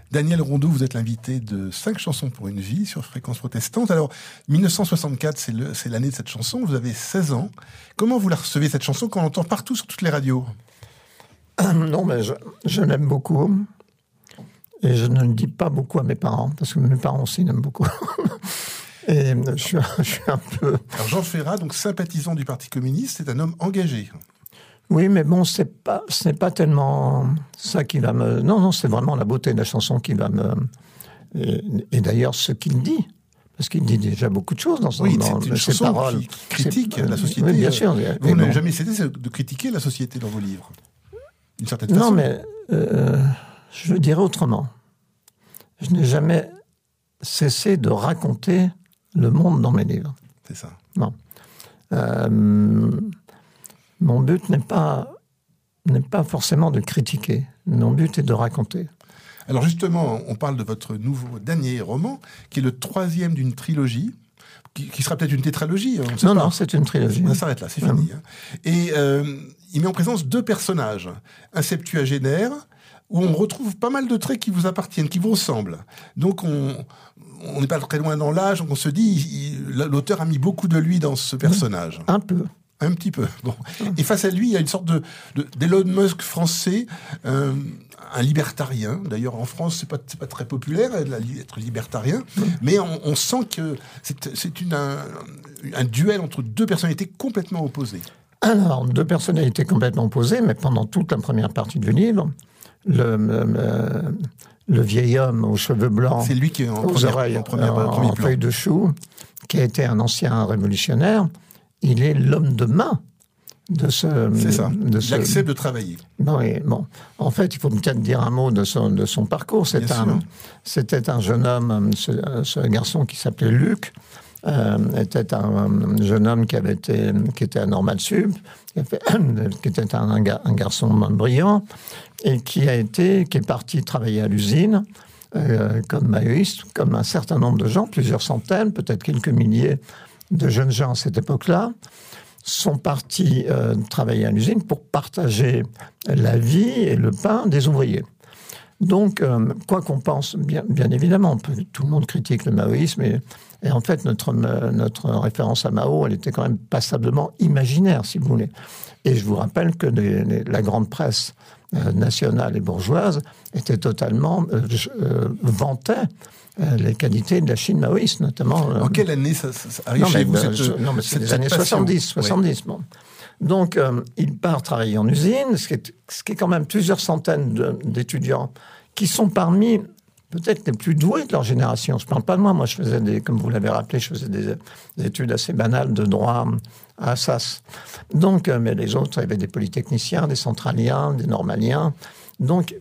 Daniel Rondeau, vous êtes l'invité de 5 chansons pour une vie sur Fréquence Protestante. Alors, 1964, c'est l'année de cette chanson. Vous avez 16 ans. Comment vous la recevez, cette chanson, qu'on entend partout sur toutes les radios? Non, mais je l'aime beaucoup. Et je ne le dis pas beaucoup à mes parents, parce que mes parents aussi l'aiment beaucoup. Et je suis un peu... Alors, Jean Ferrat, donc sympathisant du Parti communiste, c'est un homme engagé. Oui, mais bon, ce n'est pas tellement ça qui va me... Non, c'est vraiment la beauté de la chanson qui va me... Et d'ailleurs, ce qu'il dit, parce qu'il dit déjà beaucoup de choses dans ses paroles. Qui critique la société. Oui, bien sûr. Vous n'avez jamais cessé de critiquer la société dans vos livres, d'une certaine façon. Non, mais je le dirais autrement. Je n'ai jamais cessé de raconter le monde dans mes livres. C'est ça. Non. Mon but n'est pas forcément de critiquer. Mon but est de raconter. Alors justement, on parle de votre dernier roman, qui est le 3e d'une trilogie, qui sera peut-être une tétralogie. Non, c'est une trilogie. On s'arrête là, c'est fini. Et il met en présence 2 personnages, un septuagénaire, où on retrouve pas mal de traits qui vous appartiennent, qui vous ressemblent. Donc on n'est pas très loin dans l'âge, donc on se dit, l'auteur a mis beaucoup de lui dans ce personnage. Un peu. Un petit peu. Bon. Et face à lui, il y a une sorte d'Elon Musk français, un libertarien. D'ailleurs, en France, c'est pas très populaire d'être libertarien, mais on sent que c'est un duel entre 2 personnalités complètement opposées. Alors, 2 personnalités complètement opposées, mais pendant toute la première partie du livre, le vieil homme aux cheveux blancs, c'est lui qui est aux oreilles, en feuille de chou, qui a été un ancien révolutionnaire. Il est l'homme de main de ce... C'est ça, il accepte de travailler. Non, bon. En fait, il faut peut-être dire un mot de son parcours. C'était un jeune homme, ce garçon qui s'appelait Luc, était un jeune homme qui était à Normal Sup, qui était un garçon brillant, et qui est parti travailler à l'usine, comme maoïste, comme un certain nombre de gens, plusieurs centaines, peut-être quelques milliers de jeunes gens à cette époque-là, sont partis travailler à l'usine pour partager la vie et le pain des ouvriers. Donc, quoi qu'on pense, bien évidemment, tout le monde critique le maoïsme, et en fait, notre référence à Mao, elle était quand même passablement imaginaire, si vous voulez. Et je vous rappelle que la grande presse nationale et bourgeoise était totalement vantait les qualités de la Chine maoïste, notamment. En quelle année ça arrive chez vous Non, mais c'est les années 70. Oui. Bon. Donc, il part travailler en usine, ce qui est quand même plusieurs centaines d'étudiants qui sont parmi peut-être les plus doués de leur génération. Je ne parle pas de moi. Moi, je faisais comme vous l'avez rappelé, je faisais des études assez banales de droit à Assas. Donc, mais les autres, il y avait des polytechniciens, des centraliens, des normaliens. Donc,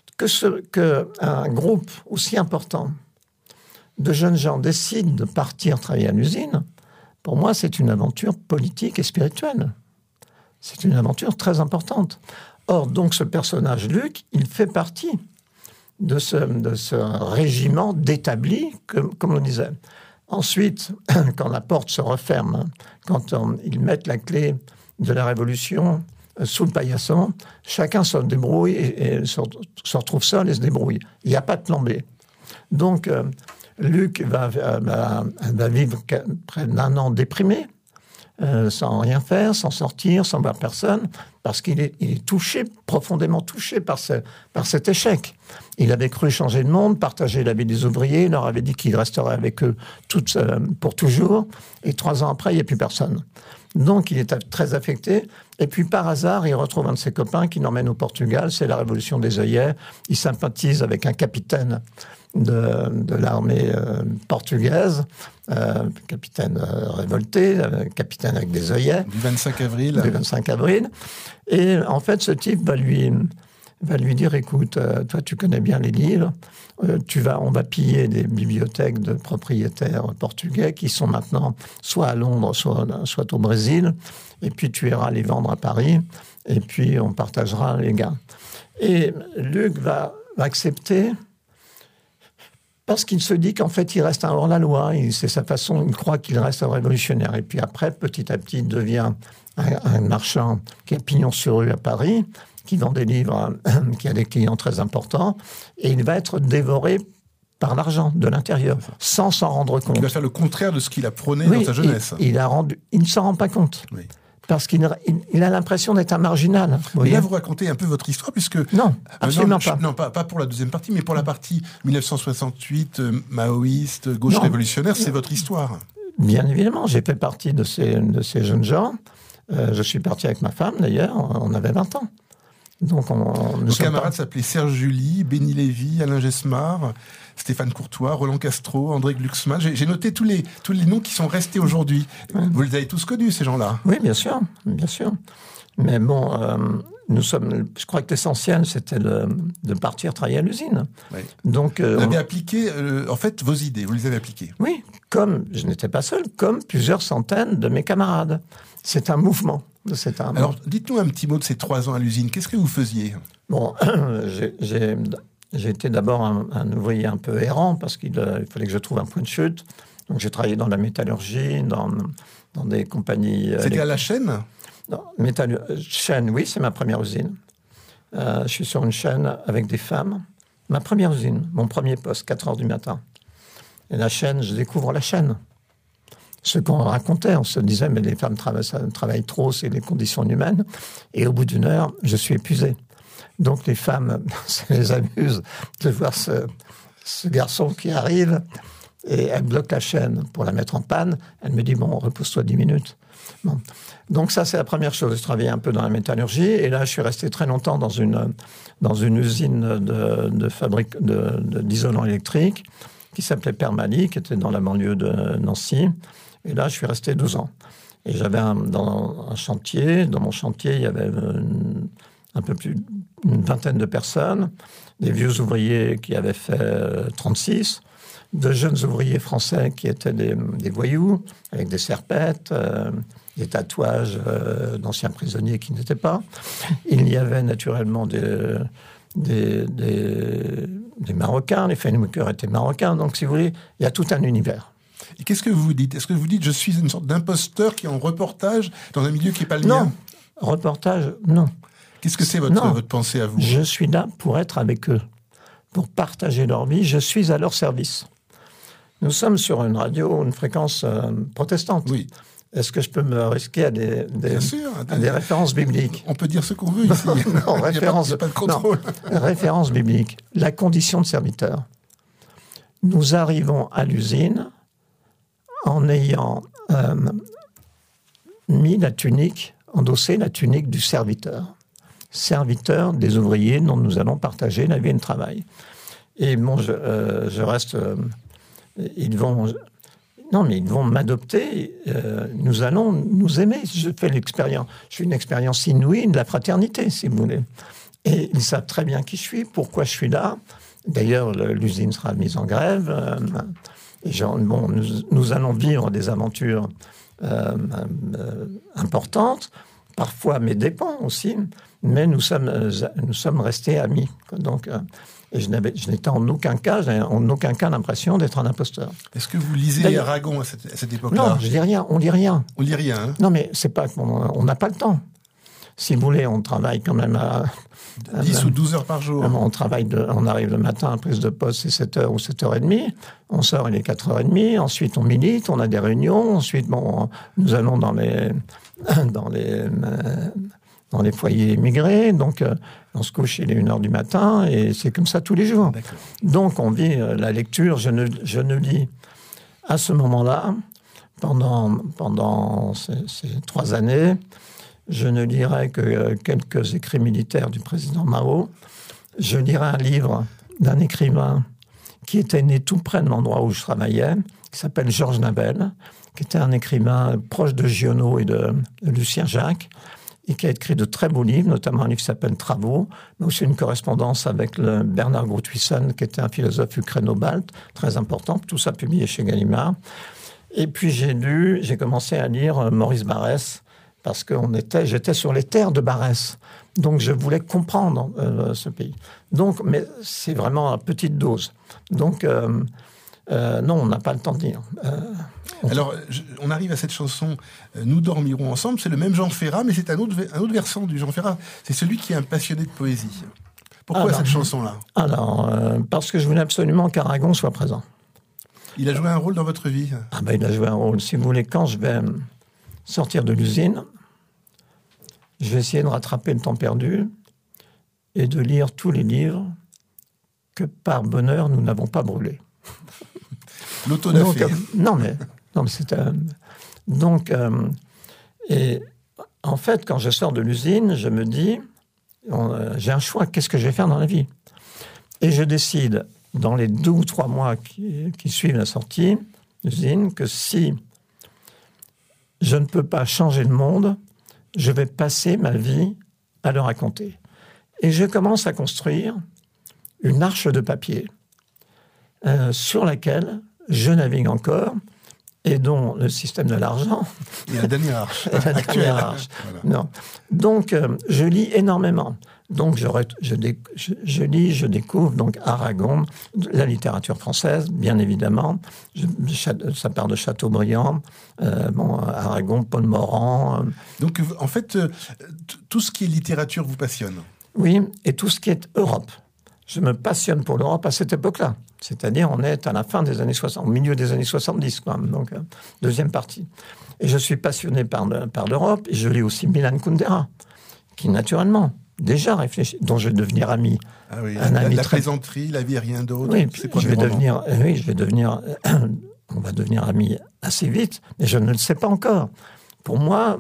qu'un groupe aussi important de jeunes gens décident de partir travailler à l'usine, pour moi, c'est une aventure politique et spirituelle. C'est une aventure très importante. Or, donc, ce personnage, Luc, il fait partie de ce régiment d'établis, comme on disait. Ensuite, quand la porte se referme, quand ils mettent la clé de la Révolution sous le paillasson, chacun se débrouille et se retrouve seul et se débrouille. Il n'y a pas de plan B. Donc, Luc va vivre près d'1 an déprimé, sans rien faire, sans sortir, sans voir personne, parce qu'il est touché, profondément touché par cet échec. Il avait cru changer le monde, partager la vie des ouvriers, il leur avait dit qu'il resterait avec eux pour toujours, et 3 ans après, il n'y a plus personne. Donc, il est très affecté, et puis par hasard, il retrouve un de ses copains qui l'emmène au Portugal, c'est la révolution des œillets, il sympathise avec un capitaine de l'armée portugaise, capitaine révolté, capitaine avec des œillets. Du 25 avril. Du 25 avril. Et en fait, ce type va lui dire, écoute, toi tu connais bien les livres, on va piller des bibliothèques de propriétaires portugais qui sont maintenant soit à Londres, soit au Brésil, et puis tu iras les vendre à Paris, et puis on partagera les gains. Et Luc va accepter, parce qu'il se dit qu'en fait, il reste un hors-la-loi, c'est sa façon, il croit qu'il reste un révolutionnaire. Et puis après, petit à petit, il devient un marchand qui a pignon sur rue à Paris, qui vend des livres, qui a des clients très importants, et il va être dévoré par l'argent de l'intérieur, sans s'en rendre compte. Il va faire le contraire de ce qu'il a prôné dans sa jeunesse. Il ne s'en rend pas compte. Oui. Parce qu'il a l'impression d'être un marginal. Mais là, vous racontez un peu votre histoire, puisque... Non, absolument pas. Non, pas pour la deuxième partie, mais pour la partie 1968, maoïste, gauche révolutionnaire, c'est votre histoire. Bien évidemment, j'ai fait partie de ces jeunes gens. Je suis parti avec ma femme, d'ailleurs, on avait 20 ans. Donc Nos camarades s'appelaient Serge July, Béni Lévy, Alain Gesmar, Stéphane Courtois, Roland Castro, André Glucksmann. J'ai noté tous les noms qui sont restés aujourd'hui. Vous les avez tous connus, ces gens-là? Oui, bien sûr. Mais bon, je crois que l'essentiel, c'était de partir travailler à l'usine. Oui. Donc, vous avez appliqué, en fait, vos idées, vous les avez appliquées. Oui, comme je n'étais pas seul, comme plusieurs centaines de mes camarades. C'est un mouvement. Alors, dites-nous un petit mot de ces 3 ans à l'usine. Qu'est-ce que vous faisiez? Bon, j'ai été d'abord un ouvrier un peu errant parce qu'il fallait que je trouve un point de chute. Donc, j'ai travaillé dans la métallurgie, dans des compagnies... C'était à la chaîne? Non, chaîne, oui, c'est ma première usine. Je suis sur une chaîne avec des femmes. Ma première usine, mon premier poste, 4h du matin. Et la chaîne, je découvre la chaîne. Ce qu'on racontait, on se disait, mais les femmes travaillent trop, c'est les conditions humaines. Et au bout d'une heure, je suis épuisé. Donc les femmes, ça les amuse de voir ce garçon qui arrive et elle bloque la chaîne pour la mettre en panne. Elle me dit, bon, repose-toi 10 minutes. Bon. Donc ça, c'est la première chose. Je travaillais un peu dans la métallurgie et là, je suis resté très longtemps dans une usine de fabrique d'isolants électriques qui s'appelait Permali, qui était dans la banlieue de Nancy. Et là, je suis resté 12 ans. Et j'avais dans mon chantier, il y avait un peu plus d'une vingtaine de personnes, des vieux ouvriers qui avaient fait 36, de jeunes ouvriers français qui étaient des voyous, avec des serpettes, des tatouages d'anciens prisonniers qui n'étaient pas. Il y avait naturellement des Marocains, les filmmakers étaient marocains, donc si vous voulez, il y a tout un univers. Et qu'est-ce que vous vous dites? Est-ce que vous dites, je suis une sorte d'imposteur qui est en reportage dans un milieu qui n'est pas le mien? Non, reportage, non. Qu'est-ce que c'est votre pensée à vous? Je suis là pour être avec eux, pour partager leur vie, je suis à leur service. Nous sommes sur une radio, une fréquence protestante. Oui. Est-ce que je peux me risquer à des références bibliques? On peut dire ce qu'on veut ici. Non, référence, il n'y a pas de contrôle. Non, référence biblique. La condition de serviteur. Nous arrivons à l'usine en ayant endossé la tunique du serviteur. Serviteur des ouvriers dont nous allons partager la vie et le travail. Et bon, je reste... ils vont m'adopter, nous allons nous aimer. Je fais une expérience inouïe de la fraternité, si vous voulez. Et ils savent très bien qui je suis, pourquoi je suis là. D'ailleurs, l'usine sera mise en grève. Nous allons vivre des aventures importantes, parfois à mes dépens aussi, mais nous sommes restés amis. Donc, et je n'étais en aucun cas l'impression d'être un imposteur. Est-ce que vous lisez Aragon à cette époque-là? Non, je dis rien, on lit rien. On lit rien, hein? Non, mais c'est pas on n'a pas le temps. Si vous voulez, on travaille quand même à 10 ou 12 heures par jour. On arrive le matin à prise de poste, c'est 7h ou 7h30. On sort, il est 4h30. Ensuite, on milite, on a des réunions. Ensuite, nous allons dans les foyers immigrés. Donc, on se couche, il est 1h du matin et c'est comme ça tous les jours. D'accord. Donc, on vit la lecture. Je ne lis à ce moment-là, pendant ces 3 années, je ne lirai que quelques écrits militaires du président Mao. Je lirai un livre d'un écrivain qui était né tout près de l'endroit où je travaillais, qui s'appelle Georges Nabel, qui était un écrivain proche de Giono et de Lucien Jacques, et qui a écrit de très beaux livres, notamment un livre qui s'appelle Travaux, mais aussi une correspondance avec Bernard Groothuissen, qui était un philosophe ukréno-balte, très important, tout ça publié chez Gallimard. Et puis j'ai commencé à lire Maurice Barrès, parce que j'étais sur les terres de Barrès. Donc, je voulais comprendre ce pays. Donc, mais c'est vraiment à petite dose. Donc, Non, on n'a pas le temps de lire. Alors, on arrive à cette chanson « Nous dormirons ensemble ». C'est le même Jean Ferrat, mais c'est un autre versant du Jean Ferrat. C'est celui qui est un passionné de poésie. Pourquoi cette chanson-là ? Alors, parce que je voulais absolument qu'Aragon soit présent. Il a joué un rôle dans votre vie ? Il a joué un rôle. Si vous voulez, quand je vais sortir de l'usine, je vais essayer de rattraper le temps perdu et de lire tous les livres que, par bonheur, nous n'avons pas brûlés. L'autodafé. Non, mais c'est... donc, et en fait, quand je sors de l'usine, je me dis, j'ai un choix, qu'est-ce que je vais faire dans la vie ? Et je décide, dans les 2 ou 3 mois qui suivent la sortie de l'usine, que si je ne peux pas changer le monde, je vais passer ma vie à le raconter. Et je commence à construire une arche de papier sur laquelle je navigue encore et dont le système de l'argent... Et la dernière arche. La dernière arche. Voilà. Non. Donc, je lis énormément. Donc, je lis, je découvre donc Aragon, la littérature française, bien évidemment. Ça part de Chateaubriand, Aragon, Paul Morand. Donc, en fait, tout ce qui est littérature vous passionne. Oui, et tout ce qui est Europe. Je me passionne pour l'Europe à cette époque-là. C'est-à-dire, on est à la fin des années 60, au milieu des années 70, quoi. Donc, deuxième partie. Et je suis passionné par l'Europe, et je lis aussi Milan Kundera, qui, naturellement, déjà réfléchit, dont je vais devenir ami. Ah oui, la plaisanterie, la vie et rien d'autre. Oui, je vais devenir, on va devenir amis assez vite, mais je ne le sais pas encore. Pour moi,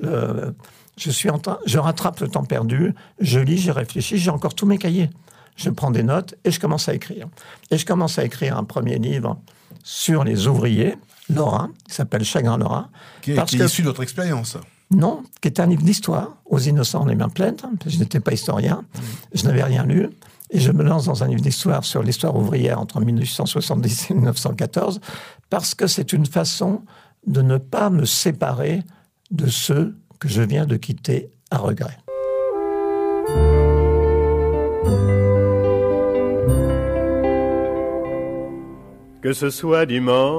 je rattrape le temps perdu, je lis, je réfléchis, j'ai encore tous mes cahiers. Je prends des notes et je commence à écrire. Et je commence à écrire un premier livre sur les ouvriers lorrains, qui s'appelle Chagrin lorrain. Qui est issu de votre expérience. Non, qui est un livre d'histoire, aux innocents les mains pleines. Je n'étais pas historien, je n'avais rien lu. Et je me lance dans un livre d'histoire sur l'histoire ouvrière entre 1870 et 1914, parce que c'est une façon de ne pas me séparer de ceux que je viens de quitter à regret. Que ce soit dimanche